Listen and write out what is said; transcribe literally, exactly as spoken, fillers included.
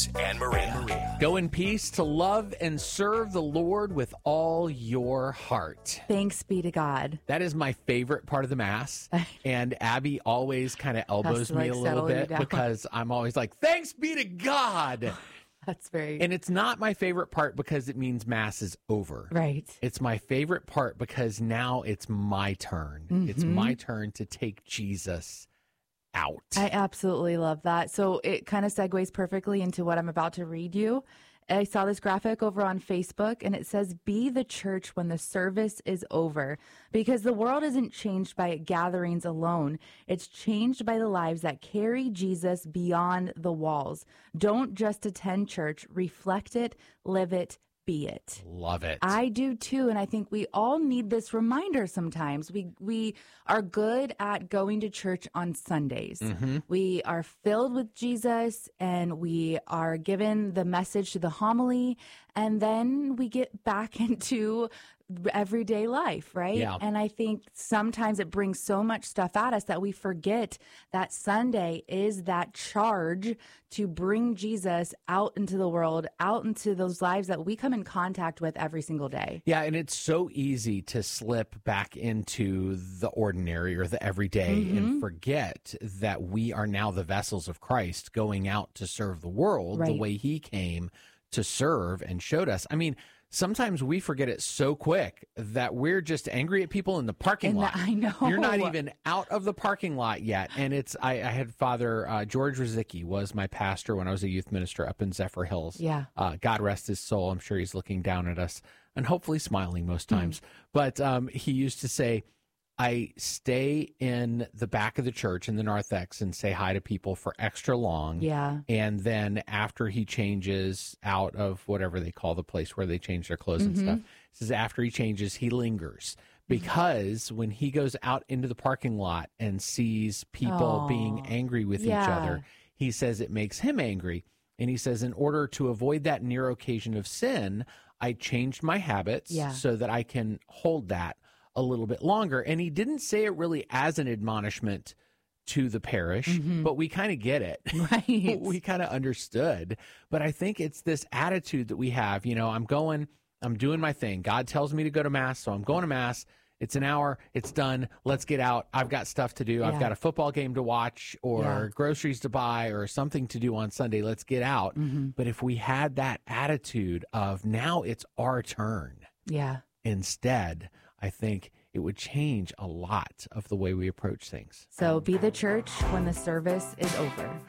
and Maria. Go in peace to love and serve the Lord with all your heart. Thanks be to God. That is my favorite part of the Mass. And Abby always kind of elbows to, me like, a little settle you bit down. because I'm always like, thanks be to God. That's very... And it's not my favorite part because it means Mass is over. Right. It's my favorite part because now it's my turn. Mm-hmm. It's my turn to take Jesus out. I absolutely love that. So it kind of segues perfectly into what I'm about to read you. I saw this graphic over on Facebook and it says, be the church when the service is over, because the world isn't changed by gatherings alone. It's changed by the lives that carry Jesus beyond the walls. Don't just attend church, reflect it, live it, be it. Love it. I do too, and I think we all need this reminder sometimes. We we are good at going to church on Sundays. Mm-hmm. We are filled with Jesus, and we are given the message to the homily, and then we get back into everyday life, right? Yeah. And I think sometimes it brings so much stuff at us that we forget that Sunday is that charge to bring Jesus out into the world, out into those lives that we come in contact with every single day. Yeah, and it's so easy to slip back into the ordinary or the everyday Mm-hmm. and forget that we are now the vessels of Christ going out to serve the world the Right. way he came to serve and showed us. I mean, sometimes we forget it so quick that we're just angry at people in the parking And lot. the- I know. You're not even out of the parking lot yet. And it's, I, I had Father uh, George Rizicki was my pastor when I was a youth minister up in Zephyr Hills. Yeah. Uh, God rest his soul. I'm sure he's looking down at us and hopefully smiling most times. Mm. But um, he used to say, I stay in the back of the church in the narthex and say hi to people for extra long. Yeah. And then after he changes out of whatever they call the place where they change their clothes Mm-hmm. and stuff, he says after he changes, he lingers. Because when he goes out into the parking lot and sees people Aw. being angry with each Yeah. other, he says it makes him angry. And he says, in order to avoid that near occasion of sin, I changed my habits Yeah. so that I can hold that a little bit longer. And he didn't say it really as an admonishment to the parish, but we kind of get it. Right. We kind of understood. But I think it's this attitude that we have, you know, I'm going, I'm doing my thing. God tells me to go to Mass, so I'm going to Mass. It's an hour. It's done. Let's get out. I've got stuff to do. I've Yeah. got a football game to watch or Yeah. groceries to buy or something to do on Sunday. Let's get out. Mm-hmm. But if we had that attitude of now it's our turn Yeah. instead, I think it would change a lot of the way we approach things. So be the church when the service is over.